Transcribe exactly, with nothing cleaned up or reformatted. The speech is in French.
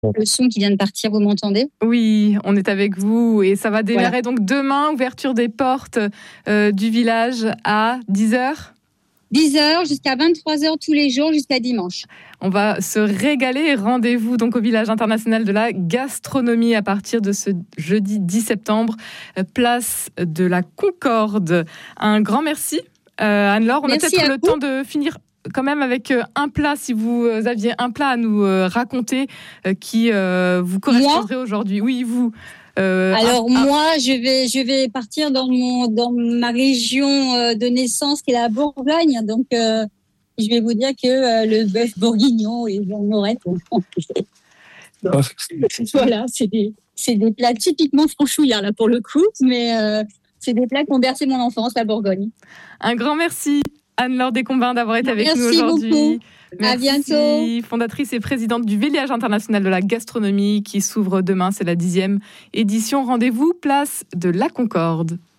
Le son qui vient de partir, vous m'entendez ? Oui, on est avec vous et ça va démarrer voilà. Donc demain, ouverture des portes euh, du village à dix heures dix heures jusqu'à vingt-trois heures tous les jours jusqu'à dimanche. On va se régaler. Rendez-vous donc au village international de la gastronomie à partir de ce jeudi dix septembre, place de la Concorde. Un grand merci euh, Anne-Laure. On merci a peut-être le vous. temps de finir quand même avec un plat, si vous aviez un plat à nous raconter qui vous correspondrait moi aujourd'hui. Oui, vous. Euh, Alors un, moi, un... je vais je vais partir dans mon dans ma région de naissance qui est la Bourgogne. Donc euh, je vais vous dire que euh, le bœuf bourguignon et j'en aurais. Voilà, c'est des c'est des plats typiquement franchouillards là pour le coup, mais euh, c'est des plats qui ont bercé mon enfance, la Bourgogne. Un grand merci. Anne-Laure Descombins d'avoir été avec Merci nous aujourd'hui. Beaucoup. Merci. À bientôt. Fondatrice et présidente du Village international de la gastronomie qui s'ouvre demain, c'est la dixième édition. Rendez-vous place de la Concorde.